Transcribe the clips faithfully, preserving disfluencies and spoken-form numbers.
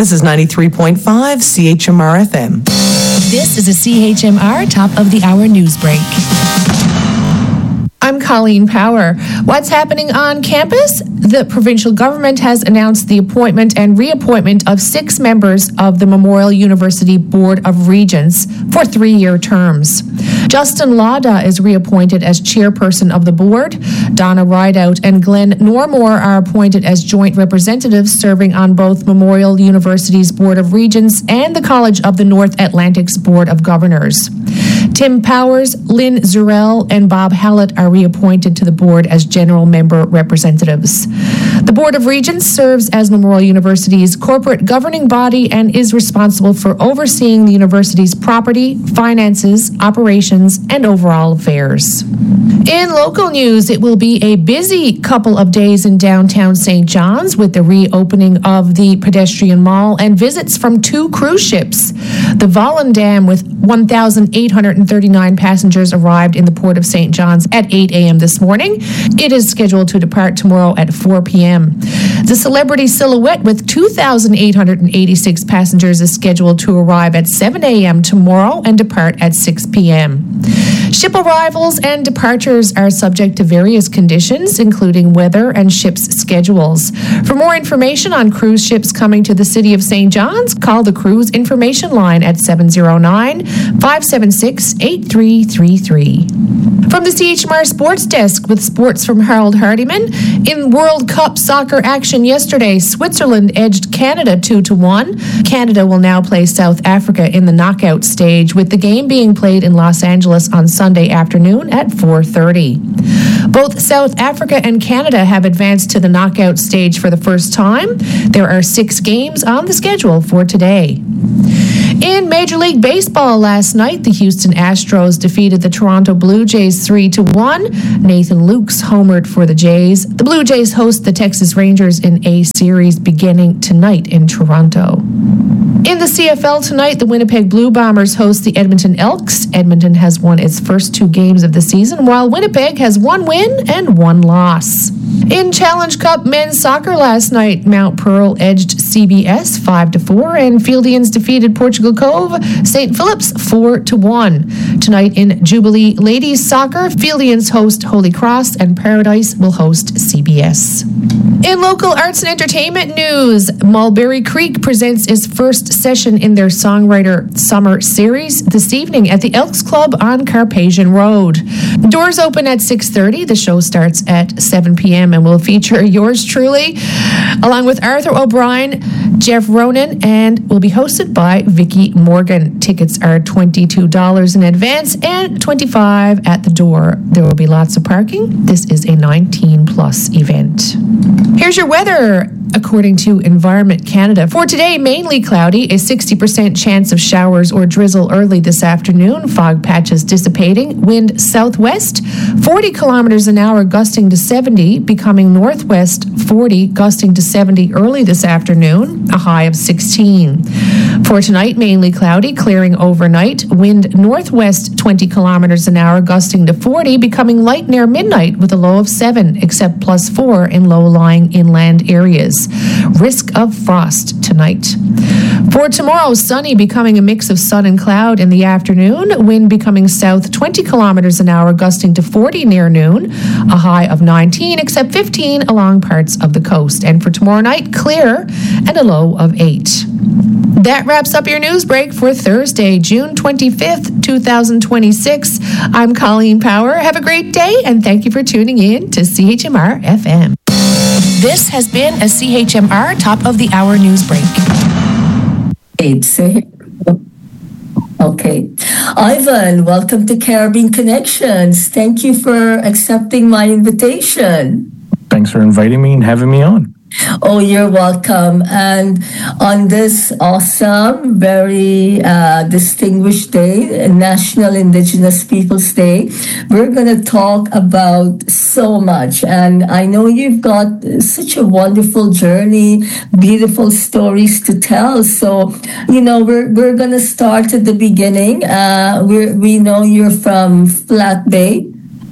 This is ninety-three point five C H M R F M. This is a C H M R top of the hour news break. I'm Colleen Power. What's happening on campus? The provincial government has announced the appointment and reappointment of six members of the Memorial University Board of Regents for three-year terms. Justin Lauda is reappointed as chairperson of the board. Donna Rideout and Glenn Normore are appointed as joint representatives serving on both Memorial University's Board of Regents and the College of the North Atlantic's Board of Governors. Tim Powers, Lynn Zurell, and Bob Hallett are reappointed to the board as general member representatives. The Board of Regents serves as Memorial University's corporate governing body and is responsible for overseeing the university's property, finances, operations, and overall affairs. In local news, it will be a busy couple of days in downtown Saint John's with the reopening of the pedestrian mall and visits from two cruise ships. The Volendam, with one thousand eight hundred thirty-nine passengers, arrived in the port of Saint John's at eight a.m. this morning. It is scheduled to depart tomorrow at four p.m. The Celebrity Silhouette, with two thousand eight hundred eighty-six passengers, is scheduled to arrive at seven a.m. tomorrow and depart at six p.m. Ship arrivals and departures are subject to various conditions, including weather and ships' schedules. For more information on cruise ships coming to the City of Saint John's, call the Cruise Information Line at seven oh nine, five seven six, eight three three three. From the C H M R Sports Desk with sports from Harold Hardiman. In World Cup soccer action yesterday, Switzerland edged Canada two to one. Canada will now play South Africa in the knockout stage, with the game being played in Los Angeles on Sunday afternoon at four thirty. Both South Africa and Canada have advanced to the knockout stage for the first time. There are six games on the schedule for today. In Major League Baseball last night, the Houston Astros defeated the Toronto Blue Jays three to one. Nathan Lukes homered for the Jays. The Blue Jays host the Texas Rangers in a series beginning tonight in Toronto. In the C F L tonight, the Winnipeg Blue Bombers host the Edmonton Elks. Edmonton has won its first two games of the season, while Winnipeg has one win and one loss. In Challenge Cup men's soccer last night, Mount Pearl edged C B S five to four, and Fieldians defeated Portugal Cove Saint Phillips four to one. Tonight in Jubilee ladies soccer, Fieldians host Holy Cross, and Paradise will host C B S. In local arts and entertainment news, Mulberry Creek presents its first session in their Songwriter Summer Series this evening at the Elks Club on Carpathian Road. Doors open at six thirty. The show starts at seven p.m. and will feature yours truly, along with Arthur O'Brien, Jeff Ronan, and will be hosted by Vicky Morgan. Tickets are twenty-two dollars in advance and twenty-five dollars at the door. There will be lots of parking. This is a nineteen plus event. Here's your weather, according to Environment Canada. For today, mainly cloudy, a sixty percent chance of showers or drizzle early this afternoon, fog patches dissipating, wind southwest, forty kilometers an hour gusting to seventy, becoming northwest forty, gusting to seventy early this afternoon, a high of sixteen. For tonight, mainly cloudy, clearing overnight, wind northwest twenty kilometers an hour gusting to forty, becoming light near midnight with a low of seven, except plus four in low-lying inland areas. Risk of frost tonight. For tomorrow, sunny, becoming a mix of sun and cloud in the afternoon, wind becoming south twenty kilometers an hour gusting to forty near noon, a high of nineteen, except fifteen along parts of the coast. And for tomorrow night, clear and a low of eight. That wraps up your news break for Thursday, June twenty-fifth, twenty twenty-six. I'm Colleen Power. Have a great day, and thank you for tuning in to C H M R F M. This has been a C H M R Top of the Hour news break. It's okay. Ivan, welcome to Caribbean Connections. Thank you for accepting my invitation. Thanks for inviting me and having me on. Oh, you're welcome. And on this awesome, very uh, distinguished day, National Indigenous Peoples Day, we're going to talk about so much. And I know you've got such a wonderful journey, beautiful stories to tell. So, you know, we're we're going to start at the beginning. Uh, we we know you're from Flat Bay.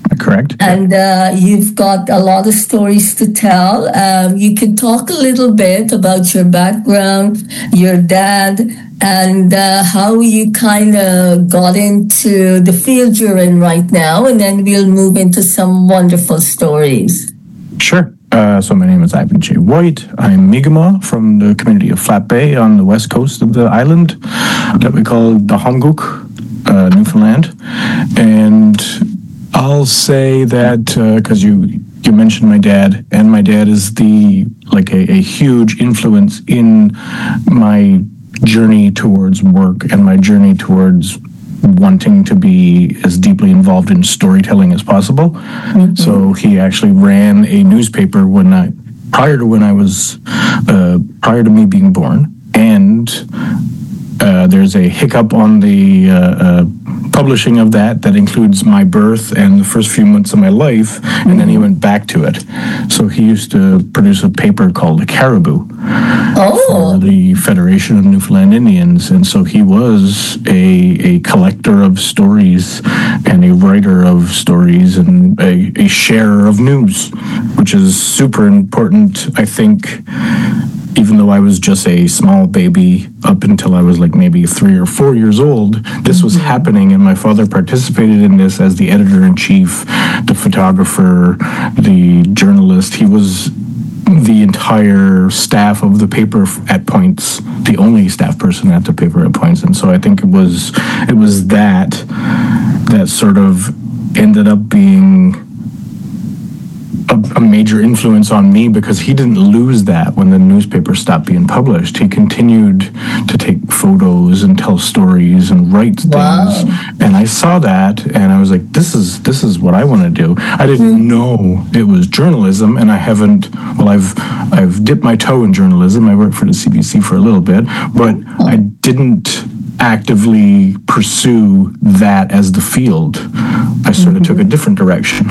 Correct. And uh, you've got a lot of stories to tell. Um, you can talk a little bit about your background, your dad, and uh, how you kind of got into the field you're in right now. And then we'll move into some wonderful stories. Sure. Uh, so my name is Ivan J. White. I'm Mi'kmaq from the community of Flat Bay on the west coast of the island that we call Nahumgook, uh, Newfoundland. And I'll say that because uh, you you mentioned my dad, and my dad is the like a, a huge influence in my journey towards work and my journey towards wanting to be as deeply involved in storytelling as possible. Mm-hmm. So he actually ran a newspaper when I prior to when I was uh, prior to me being born, and uh, there's a hiccup on the uh, uh, publishing of that that includes my birth and the first few months of my life, mm-hmm. and then he went back to it. So he used to produce a paper called The Caribou oh. for the Federation of Newfoundland Indians, and so he was a, a collector of stories and a writer of stories and a, a sharer of news, which is super important, I think. Even though I was just a small baby up until I was like maybe three or four years old, this was happening, and my father participated in this as the editor-in-chief, the photographer, the journalist. He was the entire staff of the paper at points, the only staff person at the paper at points. And so I think it was it was that that sort of ended up being A, a major influence on me, because he didn't lose that when the newspaper stopped being published. He continued to take photos and tell stories and write things. Wow. And I saw that, and I was like, this is this is what I want to do. I didn't mm-hmm. know it was journalism, and I haven't, well, I've I've dipped my toe in journalism. I worked for the C B C for a little bit, but oh. I didn't actively pursue that as the field. I sort of mm-hmm. took a different direction.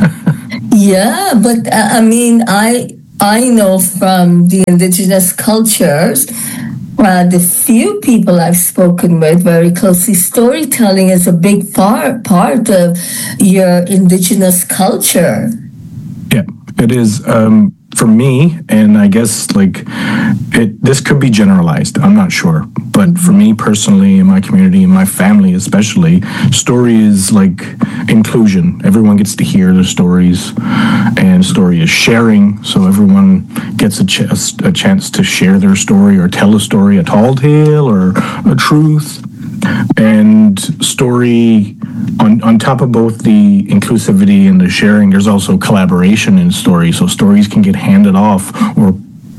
Yeah, but uh, I mean, I I know from the indigenous cultures, uh, the few people I've spoken with very closely, storytelling is a big part part of your indigenous culture. Yeah, it is. Um, for me, and I guess like it, this could be generalized. I'm not sure, but for me personally, in my community, in my family especially, story is like inclusion. Everyone gets to hear the stories, and story is sharing. So everyone gets a, ch- a chance to share their story or tell a story, a tall tale or a truth. And story, on, on top of both the inclusivity and the sharing, there's also collaboration in story. So stories can get handed off or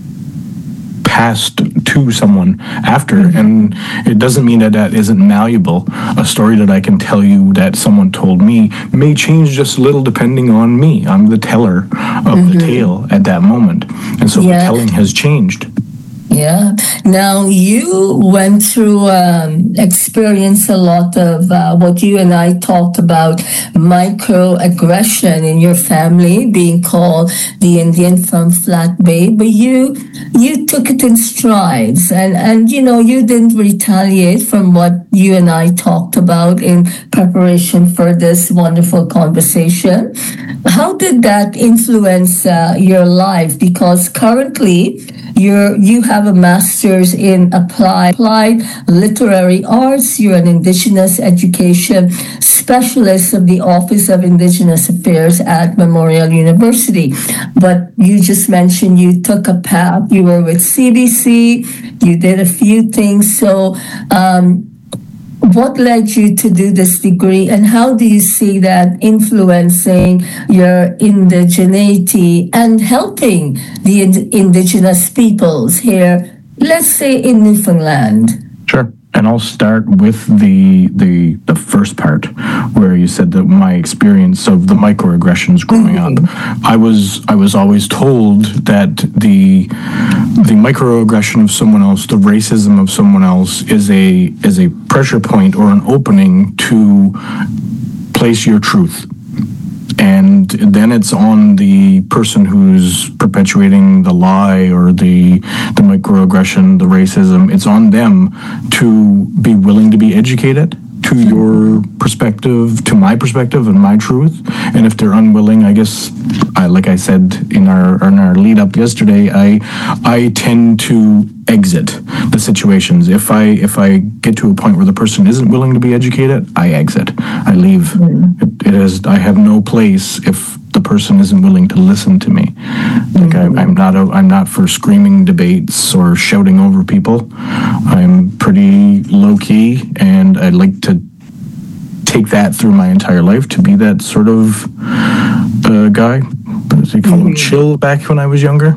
passed to someone after. And it doesn't mean that that isn't malleable. A story that I can tell you that someone told me may change just a little depending on me. I'm the teller of mm-hmm. the tale at that moment. And so yeah. the telling has changed. Yeah. Now, you went through, um, experience a lot of uh, what you and I talked about, microaggression in your family, being called the Indian from Flat Bay, but you you took it in strides, and, and, you know, you didn't retaliate from what you and I talked about in preparation for this wonderful conversation. How did that influence uh, your life? Because currently, You're, you have a master's in applied, applied literary arts. You're an Indigenous education specialist of the Office of Indigenous Affairs at Memorial University. But you just mentioned you took a path. You were with C B C. You did a few things. So um, what led you to do this degree, and how do you see that influencing your indigeneity and helping the ind- indigenous peoples here, let's say in Newfoundland? Sure. And I'll start with the the the first part, where you said that my experience of the microaggressions growing mm-hmm. up. I was I was always told that the the microaggression of someone else, the racism of someone else, is a is a pressure point or an opening to place your truth. And then it's on the person who's perpetuating the lie or the the microaggression, the racism. It's on them to be willing to be educated, to your perspective, to my perspective and my truth. And if they're unwilling, I guess, I, like I said in our in our lead up yesterday, I I tend to exit the situations. If I if I get to a point where the person isn't willing to be educated, I exit. I leave. Mm. It, it is. I have no place if the person isn't willing to listen to me. Like mm-hmm. I, I'm not. A, I'm not for screaming debates or shouting over people. I'm pretty low key, and I like to take that through my entire life to be that sort of uh, guy. They call mm-hmm. him chill back when I was younger.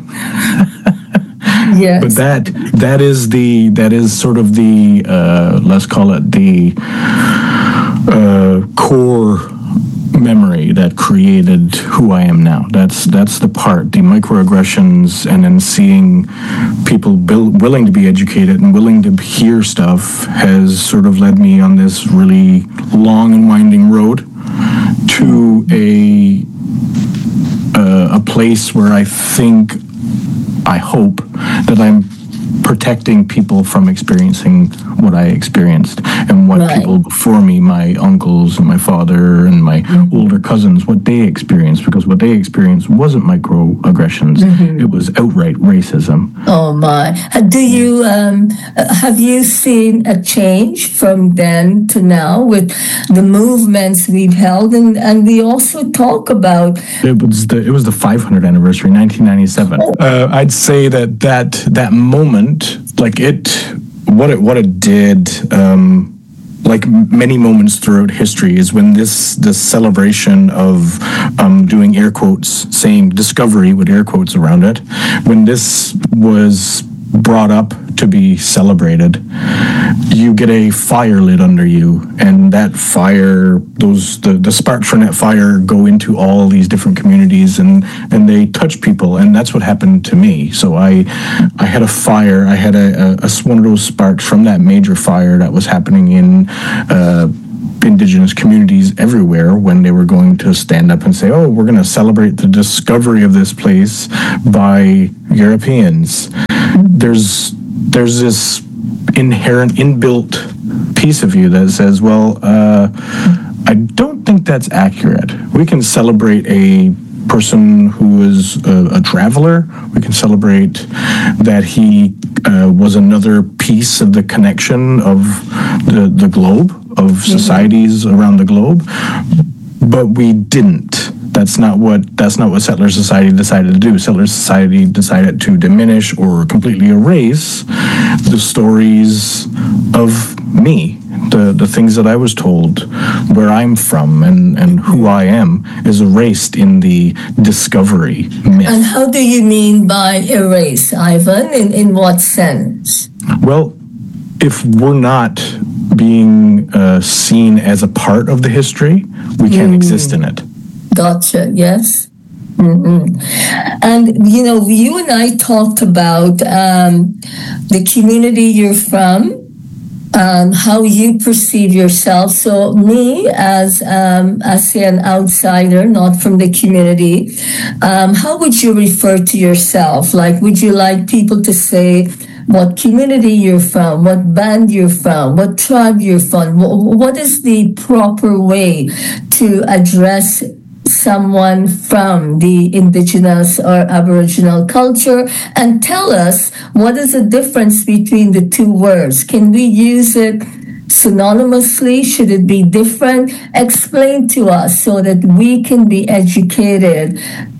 Yes. But that that is the that is sort of the uh, let's call it the uh, core memory that created who I am now. That's that's the part, the microaggressions, and then seeing people build, willing to be educated and willing to hear stuff has sort of led me on this really long and winding road to a uh, a place where I think, I hope, that I'm protecting people from experiencing what I experienced and what right. people before me, my uncles and my father and my mm-hmm. older cousins, what they experienced, because what they experienced wasn't microaggressions. Mm-hmm. It was outright racism. Oh my. Do you, um, have you seen a change from then to now with the movements we've held? And, and we also talk about... It was the, it was the five hundredth anniversary, nineteen ninety-seven. Oh. Uh, I'd say that that, that moment, like it, what it what it did, um, like many moments throughout history, is when this this celebration of um, doing air quotes, saying discovery with air quotes around it, when this was brought up to be celebrated, you get a fire lit under you, and that fire, those the, the sparks from that fire go into all these different communities, and and they touch people, and that's what happened to me. So I I had a fire, I had a, a, a one of those sparks from that major fire that was happening in uh, Indigenous communities everywhere when they were going to stand up and say, oh, we're going to celebrate the discovery of this place by Europeans. There's there's this inherent, inbuilt piece of you that says, well, uh, I don't think that's accurate. We can celebrate a person who is a, a traveler. We can celebrate that he uh, was another piece of the connection of the, the globe, of societies around the globe, but we didn't. That's not what that's not what Settler Society decided to do. Settler Society decided to diminish or completely erase the stories of me, the the things that I was told, where I'm from, and, and who I am is erased in the discovery myth. And how do you mean by erase, Ivan? In in what sense? Well, if we're not being uh, seen as a part of the history, we can't mm. exist in it. Gotcha, yes. Mm-hmm. And, you know, you and I talked about um, the community you're from, um, how you perceive yourself. So me, as, um, as say, an outsider, not from the community, um, how would you refer to yourself? Like, would you like people to say what community you're from, what band you're from, what tribe you're from? What is the proper way to address someone from the Indigenous or Aboriginal culture, and tell us what is the difference between the two words? Can we use it synonymously? Should it be different? Explain to us so that we can be educated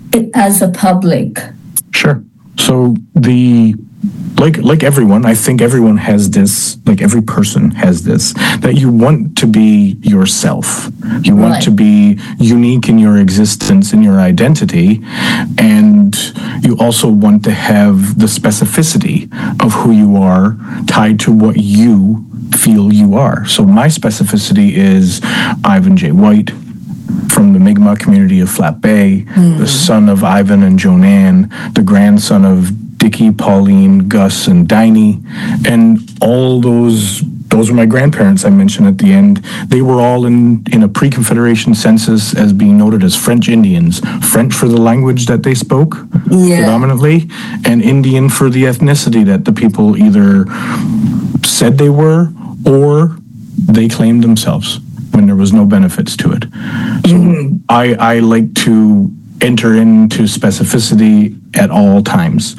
as a public. Sure. So the Like like everyone, I think everyone has this, like every person has this, that you want to be yourself. You want Right. to be unique in your existence, in your identity, and you also want to have the specificity of who you are tied to what you feel you are. So my specificity is Ivan J. White, from the Mi'kmaq community of Flat Bay, mm. the son of Ivan and Joanne, the grandson of Dickie, Pauline, Gus, and Diney, and all those, those were my grandparents I mentioned at the end. They were all in, in a pre-Confederation census as being noted as French Indians, French for the language that they spoke yeah. predominantly, and Indian for the ethnicity that the people either said they were or they claimed themselves when there was no benefits to it. So mm-hmm. I, I like to enter into specificity at all times.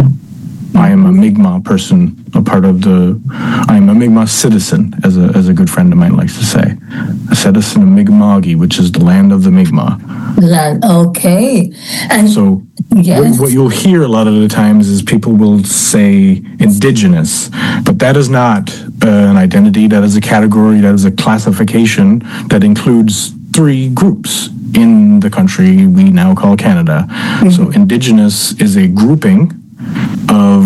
I am a Mi'kmaq person, a part of the, I am a Mi'kmaq citizen, as a as a good friend of mine likes to say. A citizen of Mi'kma'ki, which is the land of the Mi'kmaq. Land, okay. And so yes. what, what you'll hear a lot of the times is people will say indigenous, but that is not uh, an identity, that is a category, that is a classification that includes three groups in the country we now call Canada. Mm-hmm. So indigenous is a grouping of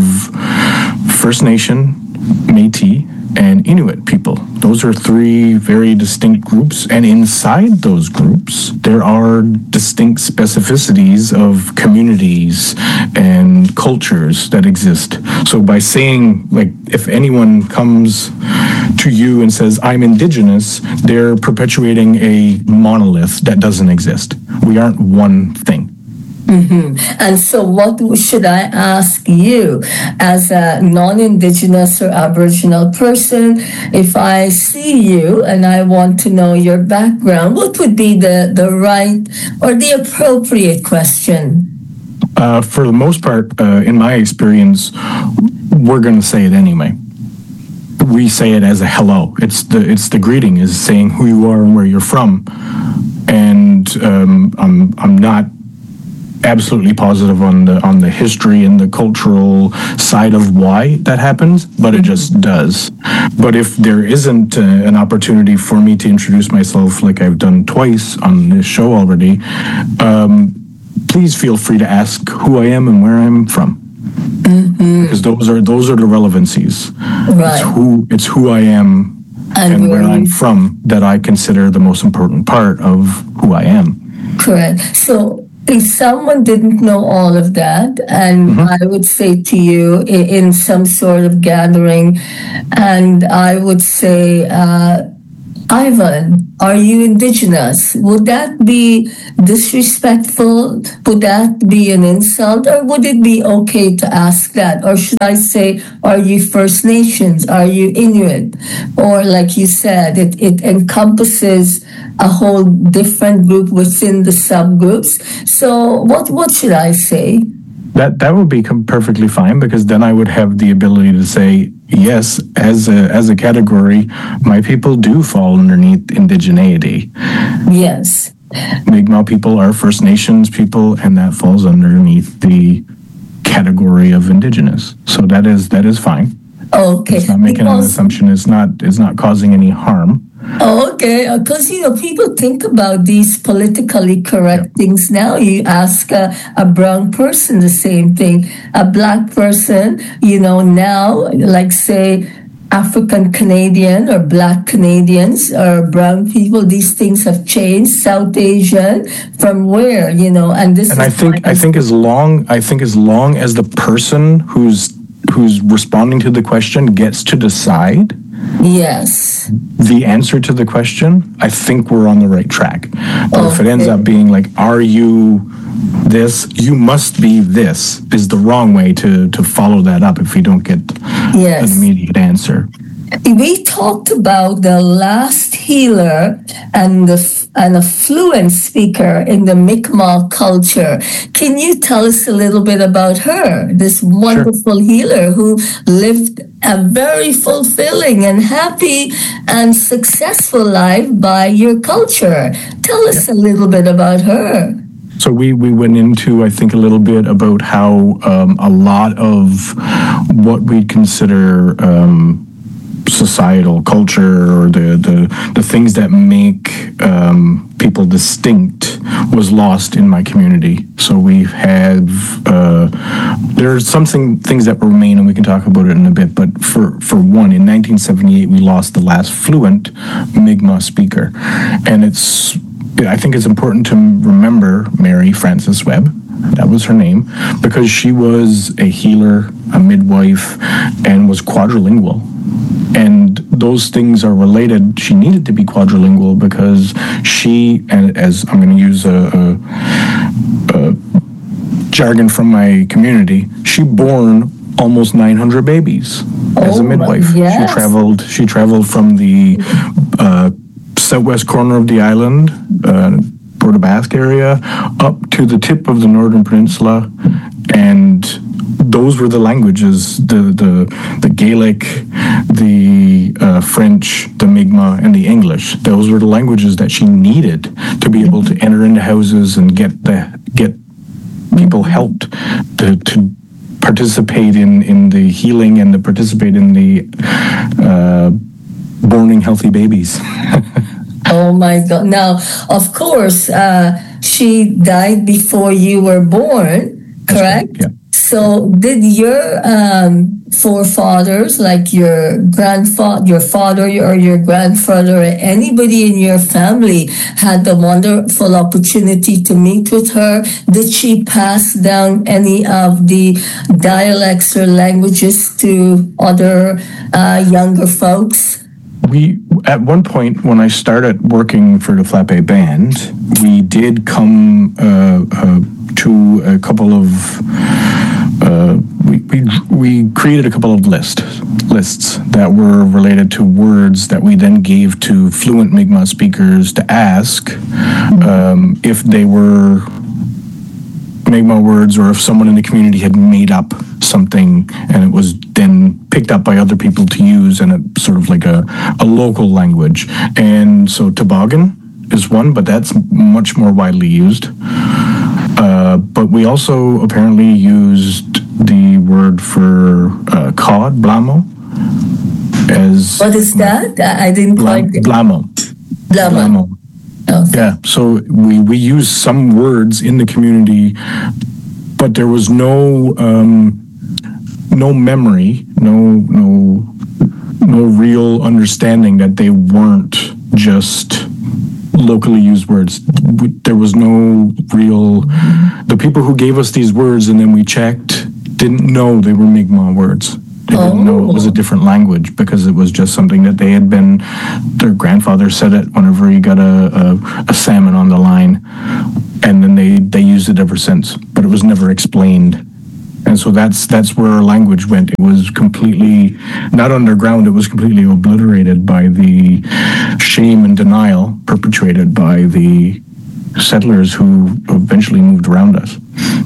First Nation, Métis, and Inuit people. Those are three very distinct groups, and inside those groups, there are distinct specificities of communities and cultures that exist. So by saying, like, if anyone comes to you and says, I'm indigenous, they're perpetuating a monolith that doesn't exist. We aren't one thing. Mm-hmm. And so what should I ask you as a non-Indigenous or Aboriginal person? If I see you and I want to know your background, what would be the, the right or the appropriate question? Uh, for the most part, uh, in my experience, we're going to say it anyway. We say it as a hello. It's the it's the greeting, is saying who you are and where you're from. And um, I'm I'm not absolutely positive on the on the history and the cultural side of why that happens, but it just does. But if there isn't uh, an opportunity for me to introduce myself, like I've done twice on this show already, um, please feel free to ask who I am and where I'm from. Mm-hmm. Because those are those are the relevancies. Right. It's who it's who I am and, and where I'm from that I consider the most important part of who I am. Correct. So if someone didn't know all of that, and mm-hmm. I would say to you in, in some sort of gathering, and I would say, uh, Ivan, are you Indigenous? Would that be disrespectful? Would that be an insult? Or would it be okay to ask that? Or should I say, are you First Nations? Are you Inuit? Or like you said, it, it encompasses a whole different group within the subgroups. So what, what should I say? That that would be perfectly fine, because then I would have the ability to say, yes, as a as a category, my people do fall underneath indigeneity. Yes. Mi'kmaq people are First Nations people, and that falls underneath the category of indigenous. So that is that is fine. Okay. It's not making because... an assumption. It's not it's not causing any harm. Oh, okay, because, you know, people think about these politically correct yeah. things now. You ask a, a brown person the same thing. A black person, you know, now, like, say, African Canadian or black Canadians or brown people, these things have changed. South Asian, from where, you know, and this and is... I think, I think as long, I think as long as the person who's who's responding to the question gets to decide... Yes. The answer to the question, I think we're on the right track. But okay. if it ends up being like, are you this, you must be this, is the wrong way to, to follow that up if you don't get yes. an immediate answer. We talked about the last healer and the and a fluent speaker in the Mi'kmaq culture. Can you tell us a little bit about her, this wonderful sure. healer who lived a very fulfilling and happy and successful life by your culture? Tell us yeah. a little bit about her. So we, we went into, I think, a little bit about how um, a lot of what we consider um, societal culture, or the, the, the things that make um, people distinct, was lost in my community. So we have, uh, there are some thing, things that remain, and we can talk about it in a bit, but for, for one, in nineteen seventy-eight, we lost the last fluent Mi'kmaq speaker. And it's, I think it's important to remember Mary Frances Webb. That was her name, because she was a healer, a midwife, and was quadrilingual. And those things are related. She needed to be quadrilingual because she, and as I'm going to use a, a, a jargon from my community, she born almost nine hundred babies as Oh, a midwife. yes. She traveled. She traveled from the uh, southwest corner of the island, uh, Port Basque area, up to the tip of the Northern Peninsula, and those were the languages: the the the Gaelic, the uh, French, the Mi'kmaq, and the English. Those were the languages that she needed to be able to enter into houses and get the get people helped to to participate in in the healing and to participate in the uh, borning healthy babies. Oh my God. Now, of course, uh, she died before you were born, correct? Yeah. So did your um, forefathers, like your grandfather, your father or your grandfather, or anybody in your family had the wonderful opportunity to meet with her? Did she pass down any of the dialects or languages to other uh, younger folks? We, at one point when I started working for the Flat Bay Band, we did come uh, uh, to a couple of, uh, we, we, we created a couple of list, lists that were related to words that we then gave to fluent Mi'kmaq speakers to ask um, if they were Mi'kmaq words, or if someone in the community had made up something and it was then picked up by other people to use, and it sort of like a, a local language. And so toboggan is one, but that's much more widely used. Uh, but we also apparently used the word for uh, cod, blamo, as What is that? I I didn't blam- quite. blamo. Blamo. Okay. Yeah, so we, we used some words in the community, but there was no um, no memory, no no no real understanding that they weren't just locally used words. We- There was no real. The people who gave us these words and then we checked didn't know they were Mi'kmaq words. They didn't know it was a different language because it was just something that they had been, their grandfather said it whenever he got a, a, a salmon on the line, and then they, they used it ever since, but it was never explained. And so that's that's where our language went. It was completely, not underground, it was completely obliterated by the shame and denial perpetrated by the settlers who eventually moved around us.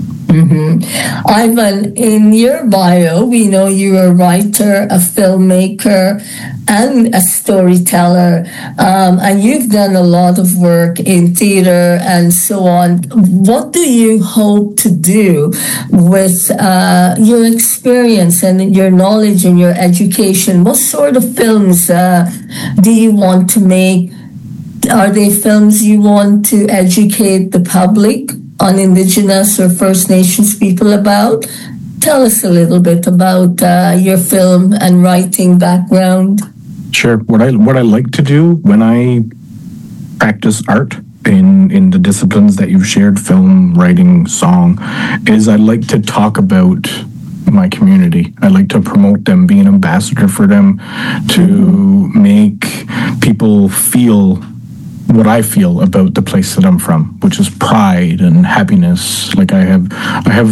Ivan, in your bio, we know you're a writer, a filmmaker, and a storyteller, um, and you've done a lot of work in theater and so on. What do you hope to do with uh, your experience and your knowledge and your education? What sort of films uh, do you want to make? Are they films you want to educate the public on Indigenous or First Nations people about? Tell us a little bit about uh, your film and writing background. Sure. What I what I like to do when I practice art in in the disciplines that you've shared, film, writing, song, is I like to talk about my community. I like to promote them, be an ambassador for them, to make people feel what I feel about the place that I'm from, which is pride and happiness. Like I have, I have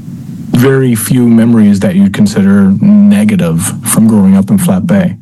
very few memories that you'd consider negative from growing up in Flat Bay.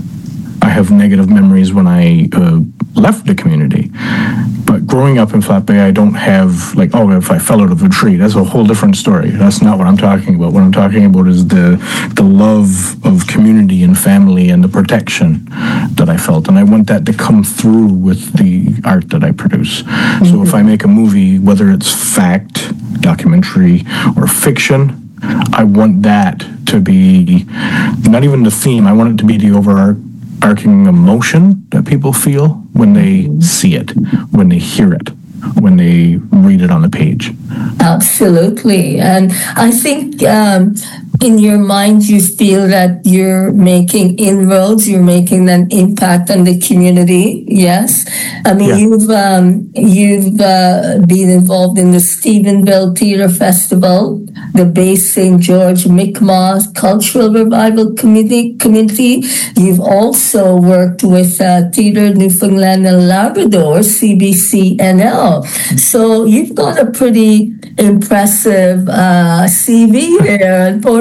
I have negative memories when I uh, left the community. But growing up in Flat Bay, I don't have, like, oh, if I fell out of a tree, that's a whole different story. That's not what I'm talking about. What I'm talking about is the the love of community and family and the protection that I felt. And I want that to come through with the art that I produce. Mm-hmm. So if I make a movie, whether it's fact, documentary, or fiction, I want that to be not even the theme. I want it to be the overarching emotion that people feel when they see it, when they hear it, when they read it on the page. Absolutely. And I think um, in your mind, you feel that you're making inroads, you're making an impact on the community. Yes. I mean, Yeah. you've um, you've uh, been involved in the Stephenville Theatre Festival, the Bay Saint George Mi'kmaq Cultural Revival Committee. Committee. You've also worked with uh, Theatre Newfoundland and Labrador, C B C N L. So you've got a pretty impressive uh, C V there and portfolio.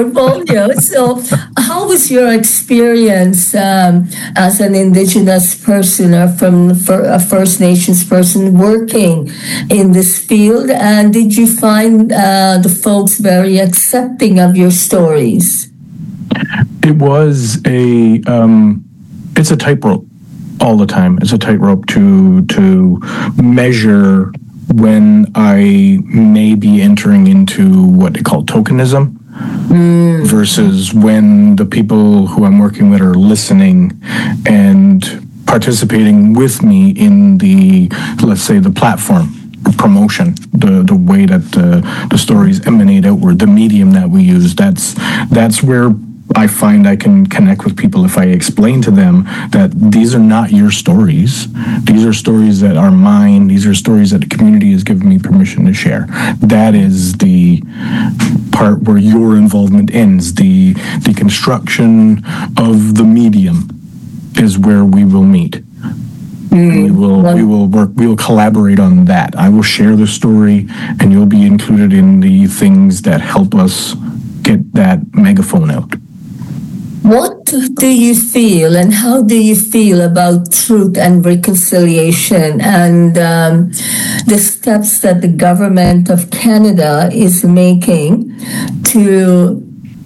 portfolio. So, how was your experience um, as an Indigenous person or from for a First Nations person working in this field? And did you find uh, the folks very accepting of your stories? It was a um, it's a tightrope all the time. It's a tightrope to to measure when I may be entering into what they call tokenism mm. versus when the people who I'm working with are listening and participating with me in the, let's say, the platform promotion, the the way that the, the stories emanate outward, the medium that we use. That's that's where I find I can connect with people if I explain to them that these are not your stories. These are stories that are mine. These are stories that the community has given me permission to share. That is the part where your involvement ends. The the construction of the medium is where we will meet. Mm, we will well, we will work we will collaborate on that. I will share the story and you'll be included in the things that help us get that megaphone out. What do you feel and how do you feel about truth and reconciliation and um, the steps that the government of Canada is making to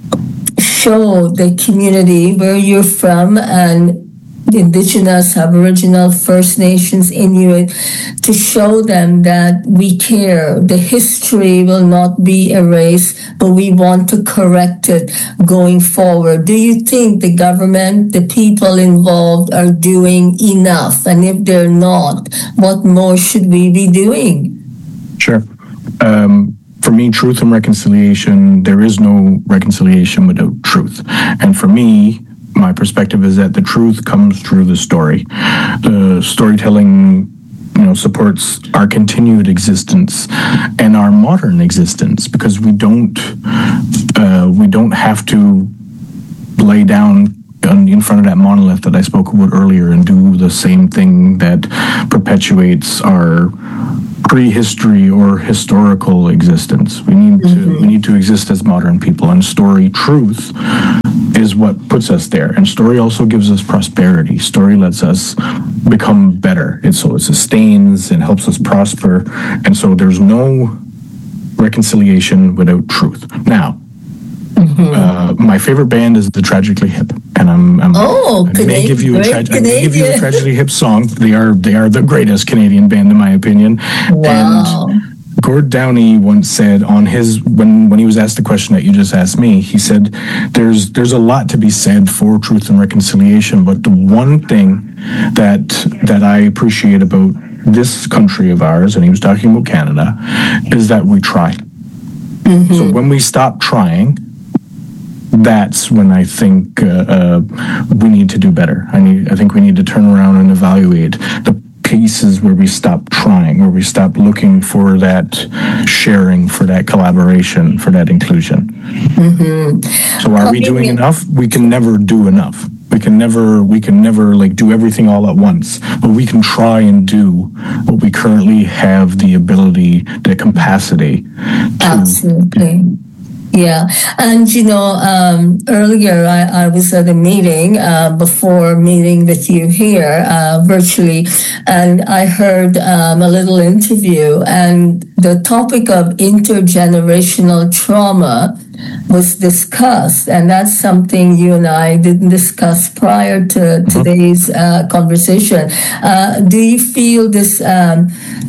show the community where you're from and Indigenous, Aboriginal, First Nations, Inuit, to show them that we care. The history will not be erased, but we want to correct it going forward. Do you think the government, the people involved are doing enough? And if they're not, what more should we be doing? Sure. Um, for me, truth and reconciliation, there is no reconciliation without truth. And for me, my perspective is that the truth comes through the story. The storytelling, you know, supports our continued existence and our modern existence because we don't, uh, we don't have to lay down in front of that monolith that I spoke about earlier and do the same thing that perpetuates our prehistory or historical existence. We need to mm-hmm. we need to exist as modern people, and story truth is what puts us there. And story also gives us prosperity. Story lets us become better. And so it sustains and helps us prosper. And so there's no reconciliation without truth. Now, mm-hmm. uh, my favorite band is the Tragically Hip, and I'm, I'm oh, I may give you a tra- I may give you a Tragically Hip song. They are they are the greatest Canadian band in my opinion. Wow. And Gord Downey once said on his when when he was asked the question that you just asked me, he said, "There's there's a lot to be said for truth and reconciliation, but the one thing that that I appreciate about this country of ours," and he was talking about Canada, "is that we try. Mm-hmm. So when we stop trying, that's when I think uh, uh, we need to do better. I need I think we need to turn around and evaluate the pieces where we stop trying, where we stop looking for that sharing, for that collaboration, for that inclusion." Mm-hmm. So are we doing enough? We can never do enough. We can never, we can never like do everything all at once, but we can try and do what we currently have the ability, the capacity to. Absolutely. Yeah. And, you know, um, earlier I, I was at a meeting uh, before meeting with you here uh, virtually, and I heard um, a little interview, and the topic of intergenerational trauma was discussed, and that's something you and I didn't discuss prior to today's uh, conversation. Uh, do you feel this um,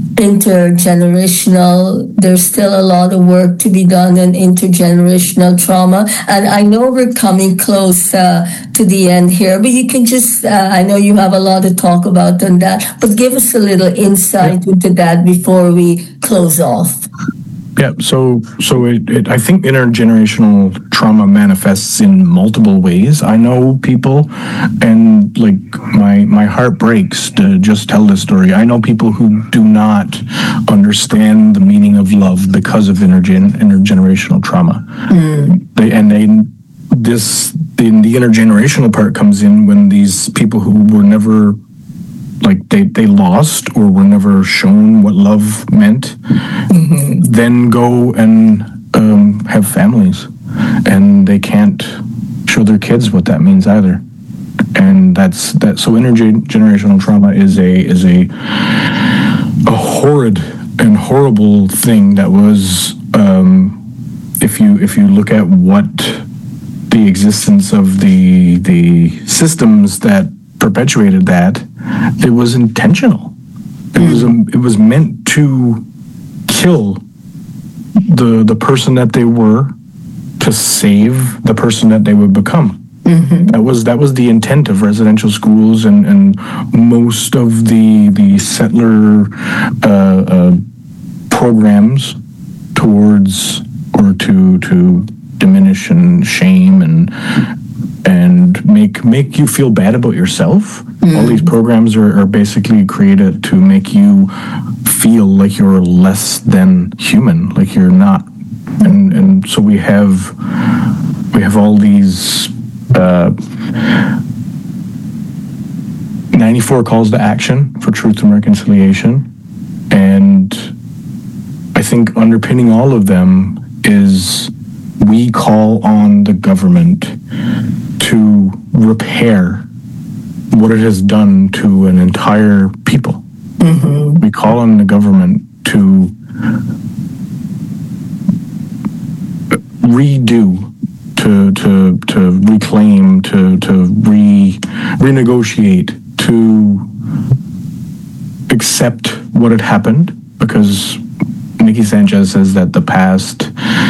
intergenerational, there's still a lot of work to be done in intergenerational trauma? And I know we're coming close uh, to the end here, but you can just, uh, I know you have a lot to talk about on that, but give us a little insight into that before we close off. Yeah, so so it, it, I think intergenerational trauma manifests in multiple ways. I know people, and like my my heart breaks to just tell this story. I know people who do not understand the meaning of love because of intergen, intergenerational trauma. Mm. They and they this the, the intergenerational part comes in when these people who were never. Like they, they lost or were never shown what love meant, mm-hmm. then go and um, have families and they can't show their kids what that means either. And that's that. So intergenerational trauma is a is a a horrid and horrible thing that was. Um, if you if you look at what the existence of the the systems that perpetuated that, it was intentional. It was um, it was meant to kill the the person that they were to save the person that they would become. Mm-hmm. That was that was the intent of residential schools and, and most of the the settler uh, uh, programs towards or to to diminish and shame and and make make you feel bad about yourself. Mm-hmm. All these programs are, are basically created to make you feel like you're less than human, like you're not. And and so we have we have all these uh, ninety-four calls to action for truth and reconciliation, and I think underpinning all of them is we call on the government to repair what it has done to an entire people. Mm-hmm. We call on the government to redo, to to to reclaim, to to re renegotiate, to accept what had happened, because Nikki Sanchez says that the past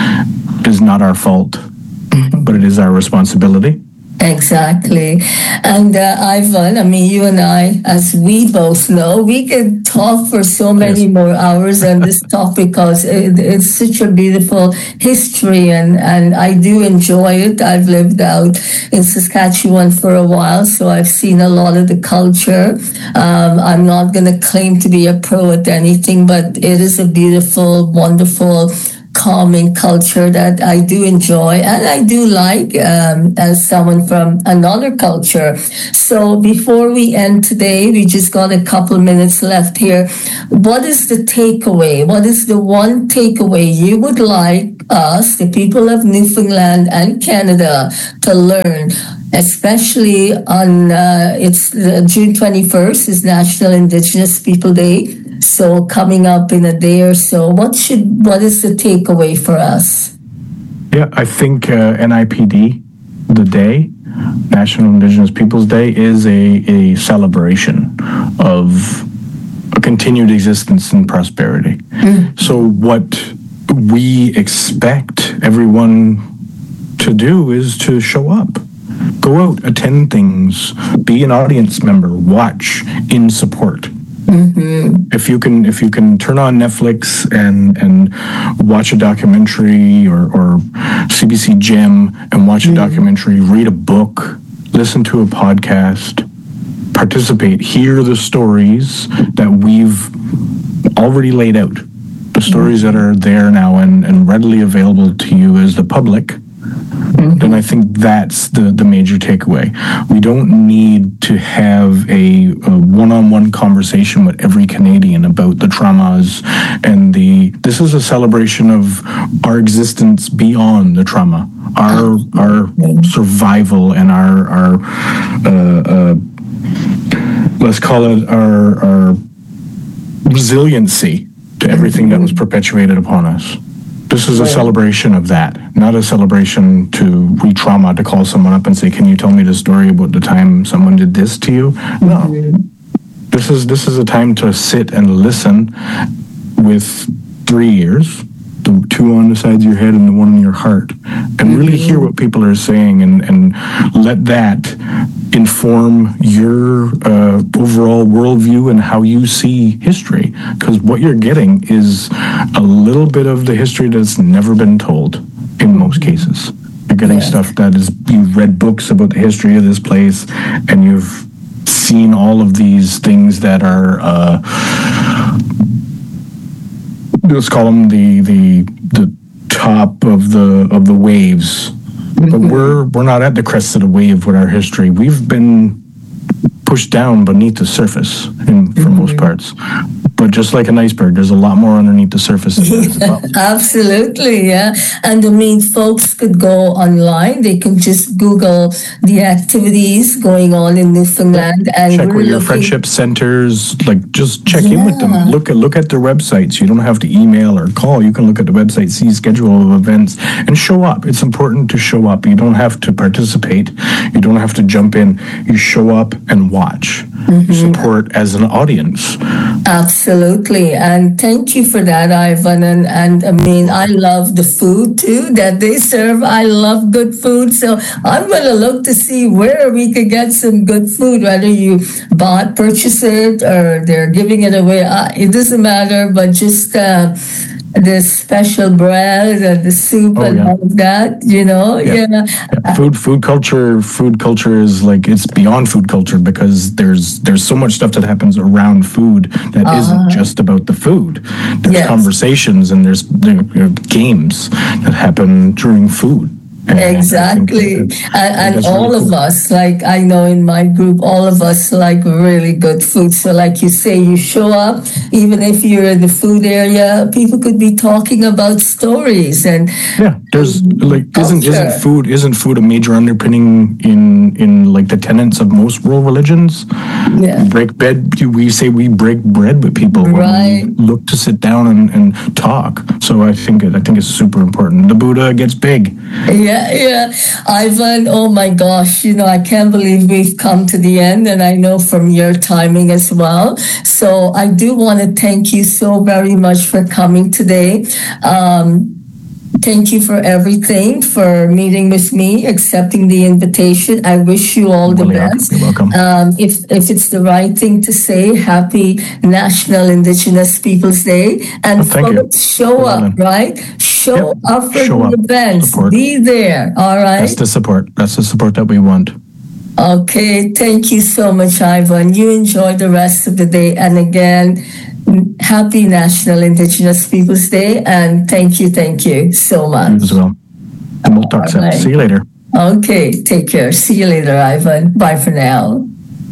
is not our fault, but it is our responsibility. Exactly. And uh, Ivan, I mean, you and I, as we both know, we can talk for so many yes. more hours on this topic because it, it's such a beautiful history, and, and I do enjoy it. I've lived out in Saskatchewan for a while, so I've seen a lot of the culture. Um, I'm not going to claim to be a pro at anything, but it is a beautiful, wonderful, calming culture that I do enjoy and I do like um, as someone from another culture. So before we end today, we just got a couple minutes left here. What is the takeaway? What is the one takeaway you would like us, the people of Newfoundland and Canada, to learn? Especially on uh, it's uh, June twenty-first is National Indigenous People Day. So coming up in a day or so, what should what is the takeaway for us? Yeah, I think uh, N I P D, the day, National Indigenous Peoples Day, is a, a celebration of a continued existence and prosperity. Mm. So what we expect everyone to do is to show up. Go out, attend things, be an audience member, watch, in support. Mm-hmm. If you can, if you can turn on Netflix and and watch a documentary, or, or C B C Gem and watch mm-hmm. a documentary, read a book, listen to a podcast, participate, hear the stories that we've already laid out, the stories mm-hmm. that are there now and, and readily available to you as the public. Mm-hmm. Then I think that's the, the major takeaway. We don't need to have a, a one-on-one conversation with every Canadian about the traumas and the. This is a celebration of our existence beyond the trauma, our our survival and our our uh, uh, let's call it our our resiliency to everything that was perpetuated upon us. This is a celebration of that, not a celebration to re-trauma, to call someone up and say, can you tell me the story about the time someone did this to you? No. This is this is a time to sit and listen with three ears, the two on the sides of your head and the one in your heart, and really hear what people are saying, and, and let that inform your uh, overall worldview and how you see history. Because what you're getting is a little bit of the history that's never been told in most cases. You're getting yeah. stuff that is, you've read books about the history of this place, and you've seen all of these things that are, uh, let's call them the, the, the top of the, of the waves. But we're we're not at the crest of the wave with our history. We've been pushed down beneath the surface in, for mm-hmm. most parts. but just like an iceberg, there's a lot more underneath the surface of that as well. Absolutely, yeah. And I mean, folks could go online. They can just Google the activities going on in Newfoundland and Check we're with your looking- friendship centers. Like, just check in with them. Yeah. Look at look at their websites. You don't have to email or call. You can look at the website, see schedule of events, and show up. It's important to show up. You don't have to participate. You don't have to jump in. You show up and watch. You support as an audience. Absolutely. And thank you for that, Ivan. And, and I mean, I love the food too that they serve. I love good food. So I'm going to look to see where we could get some good food, whether you bought, purchase it, or they're giving it away. Uh, it doesn't matter, but just uh, the special bread and the soup Oh, and yeah. all of that, you know? Yeah. Yeah. Yeah, food food culture food culture is like, it's beyond food culture, because there's there's so much stuff that happens around food that isn't just about the food. There's Yes. conversations, and there's there are games that happen during food. And I think Exactly. that- And, that and is really all of cool. us, like I know in my group, all of us like really good food. So, like you say, you show up, even if you're in the food area, people could be talking about stories. And Yeah, there's like isn't Culture. isn't food isn't food a major underpinning in in like the tenets of most world religions? yeah, We break bread. We say we break bread with people Right. when we look to sit down and, and talk. So I think it, I think it's super important. The Buddha gets big. yeah, yeah. Ivan, oh my gosh, you know, I can't believe we've come to the end. And I know from your timing as well. So I do want to thank you so very much for coming today. Um, Thank you for everything, for meeting with me, accepting the invitation. I wish you all the Really are. best. You're welcome. Um, if if it's the right thing to say, happy National Indigenous Peoples Day. And Oh, thank you. folks, show Well up, done. right? Show Yep. up for Show the up. events. Support. Be there, all right? That's the support. That's the support that we want. Okay, thank you so much, Ivan. You enjoy the rest of the day. And again, happy National Indigenous Peoples Day. And thank you, thank you so You much. as well. And we'll talk soon. Alright. See you later. Okay, take care. See you later, Ivan. Bye for now.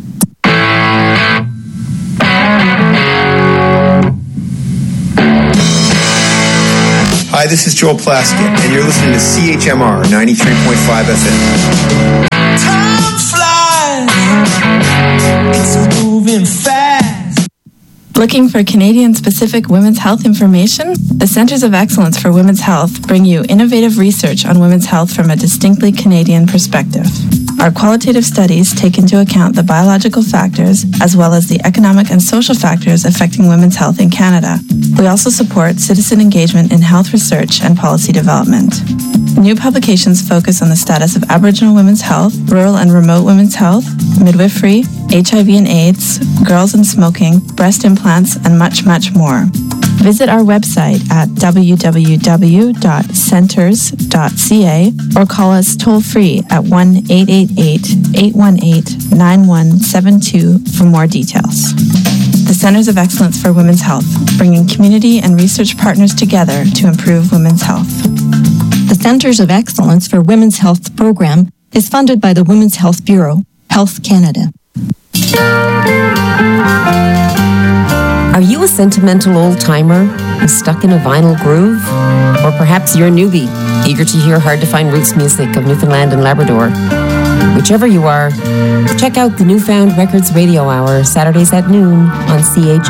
Hi, this is Joel Plaskett, and you're listening to C H M R ninety-three point five F M. Time flies, it's moving fast. Looking for Canadian-specific women's health information? The Centers of Excellence for Women's Health bring you innovative research on women's health from a distinctly Canadian perspective. Our qualitative studies take into account the biological factors as well as the economic and social factors affecting women's health in Canada. We also support citizen engagement in health research and policy development. New publications focus on the status of Aboriginal women's health, rural and remote women's health, midwifery, H I V and AIDS, girls and smoking, breast implants, and much, much more. Visit our website at w w w dot centers dot c a or call us toll-free at one eight eight eight, eight one eight, nine one seven two for more details. The Centers of Excellence for Women's Health, bringing community and research partners together to improve women's health. The Centers of Excellence for Women's Health program is funded by the Women's Health Bureau, Health Canada. Are you a sentimental old-timer stuck in a vinyl groove? Or perhaps you're a newbie, eager to hear hard-to-find roots music of Newfoundland and Labrador? Whichever you are, check out the Newfound Records Radio Hour, Saturdays at noon on C H